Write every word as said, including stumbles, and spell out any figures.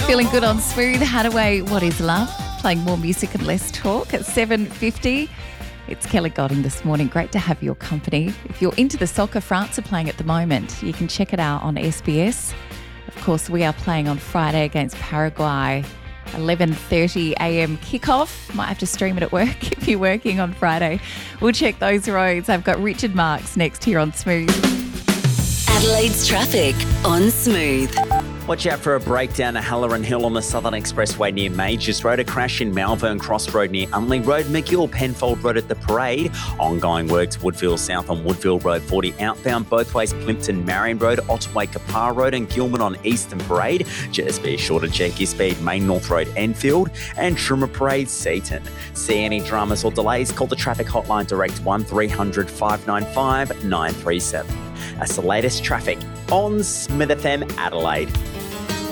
Feeling good on Smooth. Hadaway, What is Love? Playing more music and less talk at seven fifty. It's Kelly Godding this morning. Great to have your company. If you're into the soccer, France are playing at the moment. You can check it out on S B S. Of course, we are playing on Friday against Paraguay. eleven thirty a.m. kickoff. Might have to stream it at work if you're working on Friday. We'll check those roads. I've got Richard Marks next here on Smooth. Adelaide's traffic on Smooth. Watch out for a breakdown at Halloran Hill on the Southern Expressway near Majors Road, a crash in Malvern Cross Road near Unley Road, McGill Penfold Road at the Parade, ongoing works Woodville South on Woodville Road forty outbound, both ways Plimpton Marion Road, Otway Kapar Road and Gilman on Eastern Parade. Just be sure to check your speed, Main North Road Enfield and Trimmer Parade Seaton. See any dramas or delays, call the traffic hotline direct one three hundred five nine five nine three seven. That's the latest traffic on Smith F M Adelaide.